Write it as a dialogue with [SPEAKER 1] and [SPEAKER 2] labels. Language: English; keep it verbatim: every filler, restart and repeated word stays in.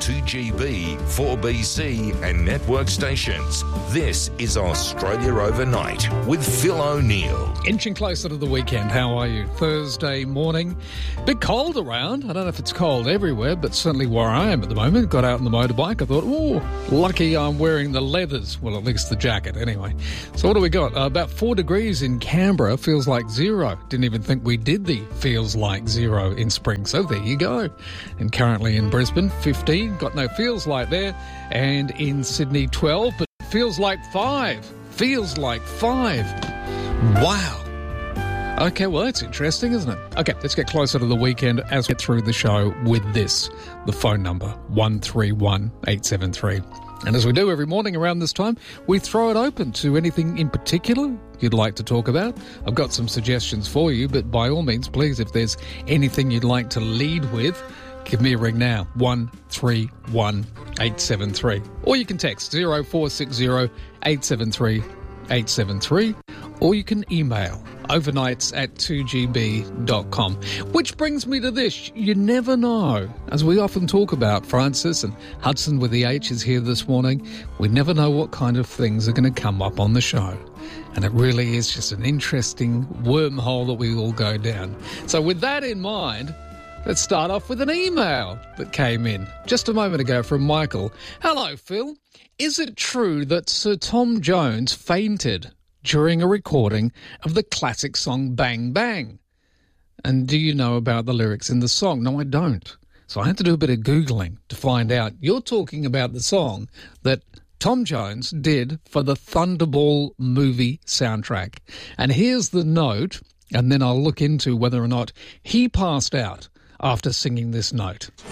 [SPEAKER 1] two G B, four B C and network stations. This is Australia Overnight with Phil O'Neill.
[SPEAKER 2] Inching closer to the weekend. How are you? Thursday morning. Bit cold around. I don't know if it's cold everywhere, but certainly where I am at the moment. Got out on the motorbike. I thought, oh, lucky I'm wearing the leathers. Well, at least the jacket anyway. So what do we got? Uh, about four degrees in Canberra. Feels like zero. Didn't even think we did the feels like zero in spring. So there you go. And currently in Brisbane, fifteen. Got no feels like there. And in Sydney, twelve. But feels like five. Feels like five. Wow. Okay, well, that's interesting, isn't it? Okay, let's get closer to the weekend as we get through the show with this, the phone number, one three one eight seven three. And as we do every morning around this time, we throw it open to anything in particular you'd like to talk about. I've got some suggestions for you, but by all means, please, if there's anything you'd like to lead with, give me a ring now, one three one eight seven three. Or you can text zero four six zero eight seven three eight seven three, or you can email overnights at two g b dot com. Which brings me to this. You never know. As we often talk about, Francis and Hudson with the H is here this morning. We never know what kind of things are going to come up on the show. And it really is just an interesting wormhole that we all go down. So with that in mind, let's start off with an email that came in just a moment ago from Michael. Hello, Phil. Is it true that Sir Tom Jones fainted during a recording of the classic song Bang Bang? And do you know about the lyrics in the song? No, I don't. So I had to do a bit of Googling to find out. You're talking about the song that Tom Jones did for the Thunderball movie soundtrack. And here's the note, and then I'll look into whether or not he passed out after singing this note.